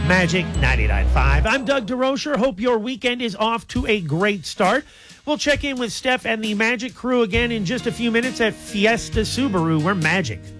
Magic 99.5. I'm Doug DeRocher. Hope your weekend is off to a great start. We'll check in with Steph and the Magic crew again in just a few minutes at Fiesta Subaru. We're Magic.